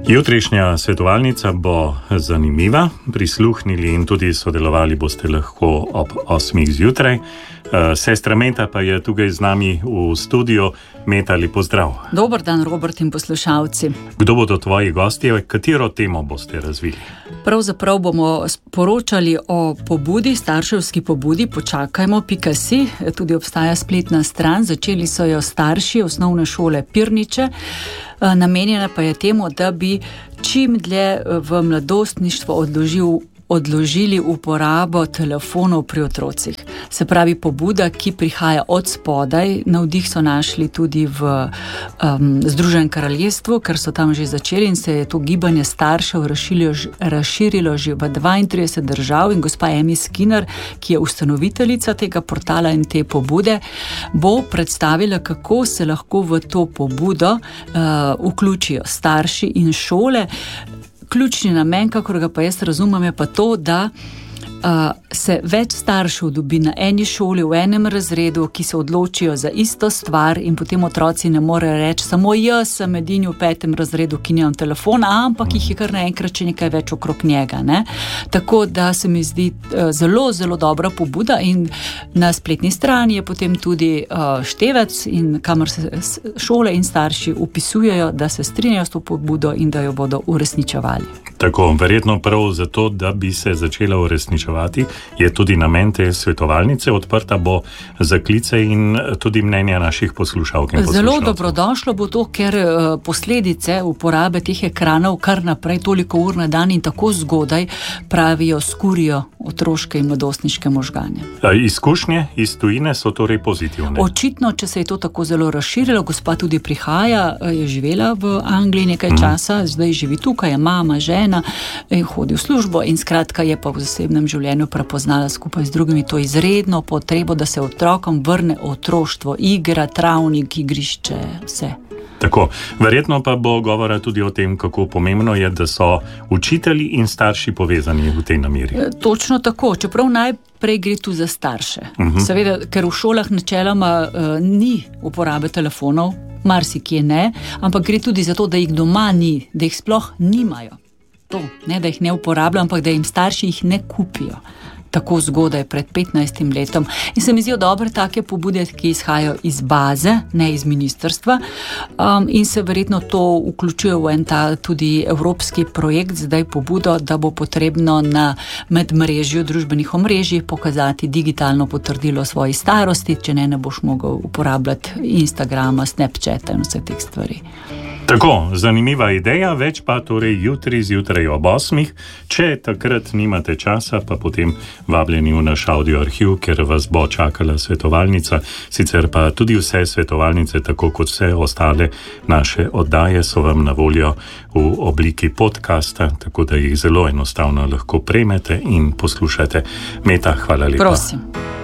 Jutrišnja svetovalnica bo zanimiva, prisluhnili in tudi sodelovali boste lahko ob 8. zjutraj. Sestra Meta pa je tukaj z nami v studiu. Meta, lepo zdrav. Dober dan, Robert in poslušalci. Kdo bodo tvoji gostje, katero temo boste razvili? Pravzaprav bomo poročali o pobudi, starševski pobudi Počakajmo.si. Tudi obstaja spletna stran, začeli so jo starši osnovne šole Pirniče. Namenjena pa je temu, da bi čim dlje v mladostništvo odložili uporabo telefonov pri otrocih. Se pravi pobuda, ki prihaja od spodaj. Navdih so našli tudi v Združenem kraljestvu, ker so tam že začeli in se je to gibanje staršev razširilo že v 32 držav in gospa Amy Skinner, ki je ustanoviteljica tega portala in te pobude, bo predstavila, kako se lahko v to pobudo vključijo starši in šole. Ključni namen, kakor ga pa jaz razumem, je pa to, da se več staršev dobi na eni šoli, v enem razredu, ki se odločijo za isto stvar in potem otroci ne morejo reči, samo jaz sem edini v 5. razredu, ki nimam telefona, ampak jih je kar naenkrat še nekaj več okrog njega. Ne? Tako da se mi zdi zelo, zelo dobra pobuda in na spletni strani je potem tudi števec, in kamor se šole in starši upisujejo, da se strinjajo s to pobudo in da jo bodo uresničevali. Tako, verjetno prav zato, da bi se začela uresničevati, je tudi namen te svetovalnice. Odprta bo za klice in tudi mnenja naših poslušalk in poslušalcev. Zelo dobrodošlo bo to, ker posledice uporabe teh ekranov kar naprej toliko ur na dan in tako zgodaj pravijo, skurijo otroške in mladostniške možganje. Izkušnje iz tujine so torej pozitivne? Očitno, če se je to tako zelo razširilo, gospa tudi prihaja, je živela v Angliji nekaj časa, zdaj živi tukaj, je mama, žena, hodi v službo in skratka je pa v zasebnem življenju prepoznala skupaj z drugimi to izredno potrebo, da se otrokom vrne otroštvo, igra, travnik, igrišče, vse. Tako, verjetno pa bo govora tudi o tem, kako pomembno je, da so učitelji in starši povezani v tej nameri. Točno tako, čeprav najprej gre tu za starše. Seveda, ker v šolah načeloma ni uporabe telefonov, marsikje ne, ampak gre tudi za to, da jih doma ni, da jih sploh nimajo. To, ne da jih ne uporabljajo, ampak da jim starši jih ne kupijo tako zgodaj pred 15 letom. In se mi zdijo dobre take pobude, ki izhajajo iz baze, ne iz ministrstva, in se verjetno to vključuje v en ta tudi evropski projekt, zdaj pobudo, da bo potrebno na medmrežju družbenih omrežij pokazati digitalno potrdilo svoji starosti, če ne boš mogel uporabljati Instagrama, Snapchata in vse teh stvari. Tako, zanimiva ideja, več pa torej jutri zjutraj ob 8. Če takrat nimate časa, pa potem vabljeni v naš audio arhiv, ker vas bo čakala svetovalnica. Sicer pa tudi vse svetovalnice, tako kot vse ostale naše oddaje, so vam na voljo v obliki podcasta, tako da jih zelo enostavno lahko prejmete in poslušate. Meta, hvala lepa. Prosim.